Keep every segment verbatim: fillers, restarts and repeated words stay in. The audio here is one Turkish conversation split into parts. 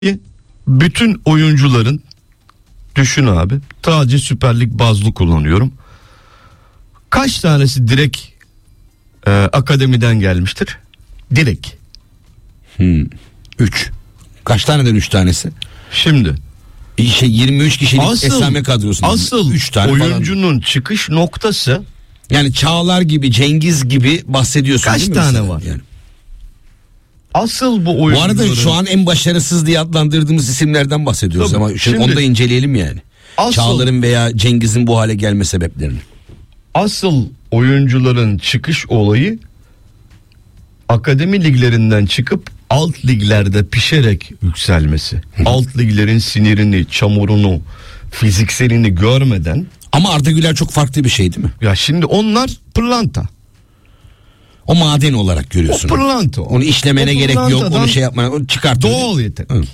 Bütün oyuncuların, düşün abi, sadece Süper Lig bazlı kullanıyorum, kaç tanesi direkt e, akademiden gelmiştir? Direkt. Hmm. üç. Kaç taneden üç tanesi? Şimdi şey yirmi üç kişilik asıl, esame kadrosu. Asıl üç tane oyuncunun falan. çıkış noktası, yani Çağlar gibi, Cengiz gibi bahsediyorsun. Kaç değil mi tane mesela? var? Yani. Asıl bu Bu oyuncuların... arada şu an en başarısız diye adlandırdığımız isimlerden bahsediyoruz. Tabii, ama şimdi, şimdi onu da inceleyelim yani. Asıl, Çağlar'ın veya Cengiz'in bu hale gelme sebeplerini. Asıl oyuncuların çıkış olayı akademi liglerinden çıkıp alt liglerde pişerek yükselmesi. Alt liglerin sinirini, çamurunu, fizikselini görmeden. Ama Arda Güler çok farklı bir şey değil mi? Ya şimdi onlar pırlanta. O maden olarak görüyorsun. O pırlanta. Onu işlemene o gerek yok. Onu şey yapmana, onu çıkart. Doğal yetenek. Hı.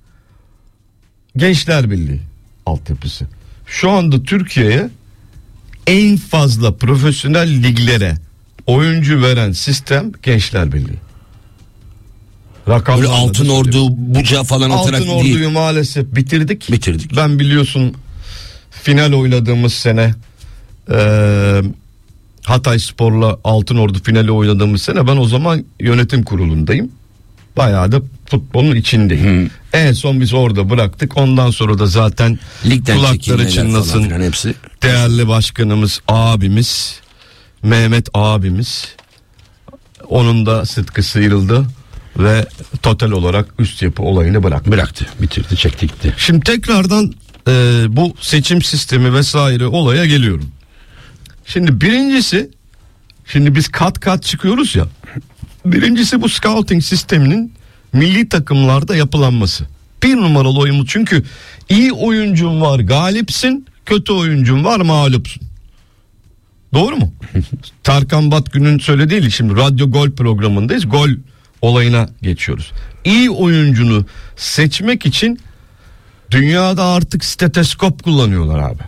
Gençler Birliği altyapısı. Şu anda Türkiye'ye en fazla profesyonel liglere oyuncu veren sistem Gençler Birliği. Böyle Altın Ordu, Buca falan atarak değil. Altın Ordu'yu maalesef bitirdik. Bitirdik. Ben biliyorsun final oynadığımız sene e, Hatay Spor'la Altın Ordu finali oynadığımız sene ben o zaman yönetim kurulundayım. Bayağı da futbolun içindeyim. Hı. En son biz orada bıraktık. Ondan sonra da zaten ligden kulakları çınlasın. Hepsi. Değerli başkanımız, abimiz Mehmet abimiz, onun da sıtkı sıyrıldı ve total olarak üst yapı olayını bıraktı. Bıraktı, bitirdi, çekti gitti. Şimdi tekrardan e, bu seçim sistemi vesaire olaya geliyorum. Şimdi birincisi, şimdi biz kat kat çıkıyoruz ya. Birincisi bu scouting sisteminin milli takımlarda yapılanması. Bir numaralı oyunumuz, çünkü iyi oyuncun var galipsin, kötü oyuncun var mağlupsun. Doğru mu? Tarkan Batgün'ün söylediği, şimdi Radyo Gol programındayız. Gol olayına geçiyoruz. İyi oyuncunu seçmek için dünyada artık steteskop kullanıyorlar abi.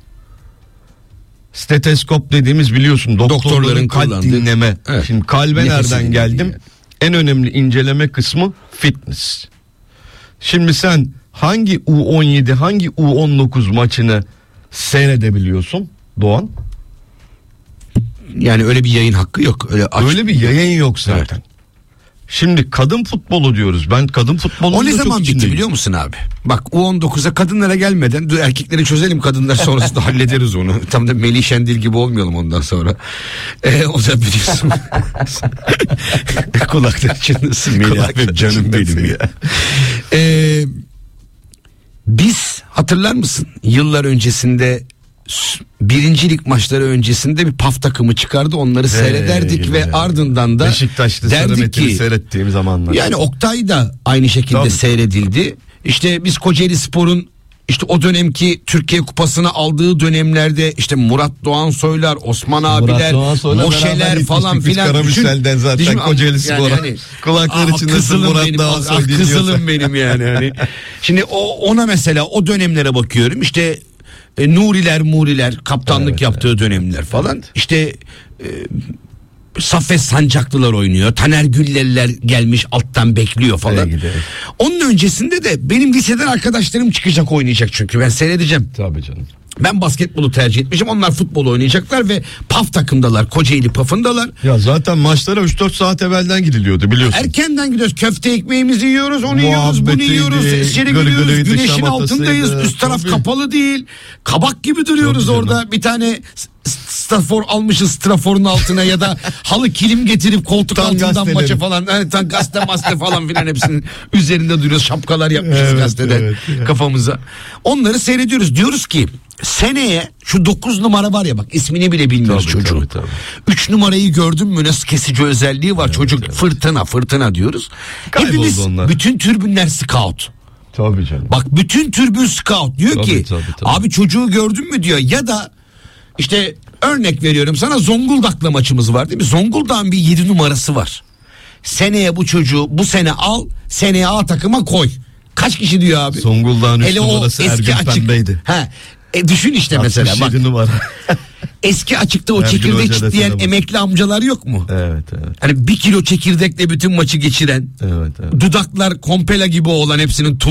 Steteskop dediğimiz, biliyorsun, doktorların, doktorların kalp dinleme. Evet. Şimdi kalbe Nefesini nereden geldim? Yani. En önemli inceleme kısmı fitness. Şimdi sen hangi U on yedi, hangi U on dokuz maçını seyredebiliyorsun Doğan? Yani öyle bir yayın hakkı yok. Öyle, öyle bir yayın yok zaten. Evet. Şimdi kadın futbolu diyoruz. Ben kadın futbolunu o ne zaman bitti biliyor musun abi? Bak U on dokuza kadınlara gelmeden dur, erkekleri çözelim, kadınlar sonrasında hallederiz onu. Tam da Melih Şendil gibi olmayalım ondan sonra. Ee, o da biliyorsun. Kulaklar çınlasın Melih abi, canım benim ya. Ee, biz hatırlar mısın yıllar öncesinde birincilik maçları öncesinde bir paf takımı çıkardı, onları hey, seyrederdik hey, ve hey. ardından da Beşiktaş'ta derdik ki seyrettiğim zamanlar. Yani Oktay da aynı şekilde Tabii. seyredildi. İşte biz Kocaeli Spor'un işte o dönemki Türkiye Kupası'nı aldığı dönemlerde işte Murat Doğan Soylar, Osman abiler, Moşeler falan filan. Karamürsel'den zaten düşün, Kocaeli Spor'a. Yani hani, kulaklar içinde Murat benim, Doğan Soy ah, kızılım benim yani. Hani. Şimdi o, ona mesela o dönemlere bakıyorum. İşte E, Nuriler Muriler kaptanlık evet, yaptığı evet, dönemler falan evet. işte e, Saffet Sancaklılar oynuyor, Taner Gülleriler gelmiş alttan bekliyor falan. Onun öncesinde de benim liseden arkadaşlarım çıkacak, oynayacak, çünkü ben seyredeceğim. Tabii canım. Ben basketbolu tercih etmişim, onlar futbol oynayacaklar ve Paf takımdalar, Kocaeli Paf'ındalar. Ya zaten maçlara üç dört saat evvelden gidiliyordu biliyorsun. Erkenden gidiyoruz, köfte ekmeğimizi yiyoruz, onu yiyoruz, bunu yiyoruz, içeri giriyoruz, güneşin altındayız, üst taraf Tabii. kapalı değil, kabak gibi duruyoruz orada. Bir tane strafor almışız straforun altına ya da halı kilim getirip koltuk tam altından gazeteleri. Maça falan, yani tam gazete maste falan filan hepsinin üzerinde duruyoruz, şapkalar yapmışız evet, gazeteden evet, evet. kafamıza. Onları seyrediyoruz, diyoruz ki seneye şu dokuz numara var ya, bak ismini bile bilmiyoruz tabii, çocuğun. üç numarayı gördün mü, nasıl kesici özelliği var evet, çocuk evet. fırtına fırtına diyoruz. Kayboldu hepimiz onlar. Bütün türbünler scout. Tabii canım. Bak bütün türbün scout diyor tabii, ki tabii, tabii. abi çocuğu gördün mü diyor, ya da işte örnek veriyorum sana, Zonguldak'la maçımız var değil mi? Zonguldak'ın bir yedi numarası var. Seneye bu çocuğu bu sene al, seneye A takıma koy. Kaç kişi diyor abi? Zonguldak'ın üç numarası Ergün Pembe'ydi. Ha. E düşün işte mesela bak. eski açıkta o Ergün çekirdek Hoca da çitleyen sana bak. emekli amcalar yok mu? Evet evet. Hani bir kilo çekirdekle bütün maçı geçiren, Evet evet. dudaklar kompela gibi olan, hepsinin